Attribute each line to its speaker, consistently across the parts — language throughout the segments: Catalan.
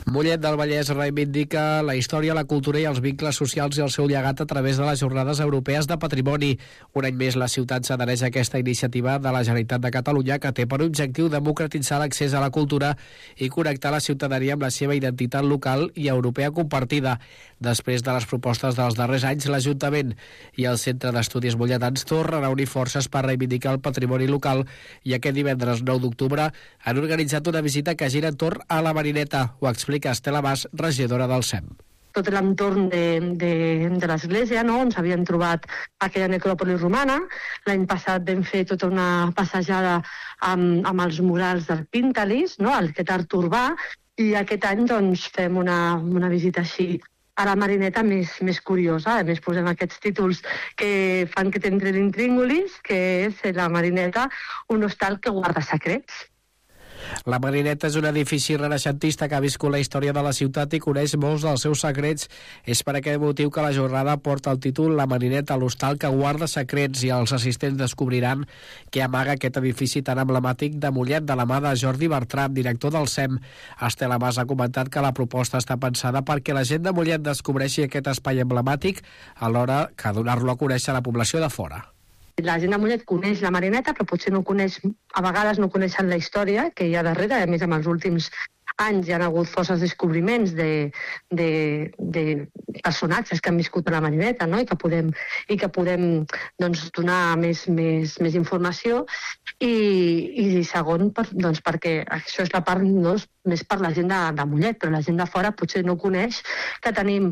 Speaker 1: Mollet del Vallès reivindica la història, la cultura i els vincles socials i el seu llegat a través de les Jornades Europees de Patrimoni. Un any més la ciutat s'adhereix a aquesta iniciativa de la Generalitat de Catalunya que té per objectiu democratitzar l'accés a la cultura i connectar la ciutadania amb la seva identitat local i europea compartida. Després de les propostes dels darrers anys, l'Ajuntament i el Centre d'Estudis Molletans tornen a unir forces per reivindicar el patrimoni local i aquest divendres 9 d'octubre han organitzat una visita que gira entorn a la Marineta. Ho explica Estela Mas, regidora del SEM.
Speaker 2: Tot l'entorn de l'església, no? On s'havien trobat aquella necròpolis romana. L'any passat vam fer tota una passejada amb els murals del Píntalis, no? Aquest art urbà, i aquest any doncs, fem una visita així a la Marineta més curiosa. A més, posem aquests títols que fan que t'entri l'intríngulis, que és la Marineta, un hostal que guarda secrets.
Speaker 1: La Marineta és un edifici renaixentista que ha viscut la història de la ciutat i coneix molts dels seus secrets. És per aquest motiu que la jornada porta el títol La Marineta, l'hostal que guarda secrets, i els assistents descobriran què amaga aquest edifici tan emblemàtic de Mollet de la mà de Jordi Bertran, director del SEM. Estela Mas ha comentat que la proposta està pensada perquè la gent de Mollet descobreixi aquest espai emblemàtic alhora que donar-lo a conèixer a la població de fora.
Speaker 2: La gent de Mollet coneix la Marineta, però potser a vegades no coneixen la història que hi ha darrere. A més, amb els últims anys hi ha hagut forces descobriments de personatges que han viscut a la Marineta, no? I que podem doncs, donar més informació. I segon, doncs, perquè això és la part més per la gent de Mollet, però la gent de fora potser no coneix que tenim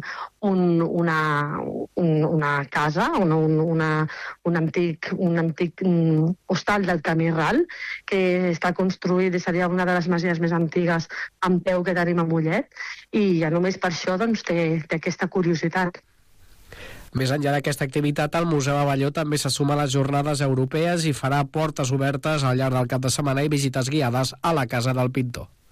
Speaker 2: una casa, un antic hostal del Camí Ral, que està construït i seria una de les masies més antigues amb peu que tenim a Mollet, i ja només per això doncs, té aquesta curiositat.
Speaker 1: Més enllà d'aquesta activitat, el Museu Avelló també se suma a les Jornades Europees i farà portes obertes al llarg del cap de setmana i visites guiades a la Casa del Pintor.